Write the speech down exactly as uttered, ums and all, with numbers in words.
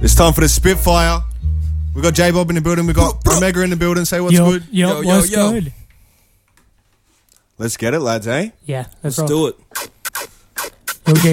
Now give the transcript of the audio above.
It's time for the Spitfire. We got J Bob in the building. We got Omega in the building. Say what's yo, good. Yo, Yo, yo, what's yo. good? Let's get it, lads, eh? Yeah, let's, Let's do it. Okay.